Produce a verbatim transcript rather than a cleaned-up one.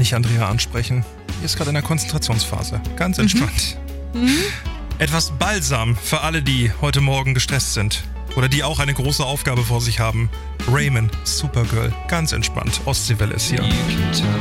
nicht Andrea ansprechen. Die ist gerade in der Konzentrationsphase. Ganz entspannt. Mhm. Mhm. Etwas Balsam für alle, die heute Morgen gestresst sind. Oder die auch eine große Aufgabe vor sich haben. Raymond, Supergirl, ganz entspannt. Ostseewelle ist hier.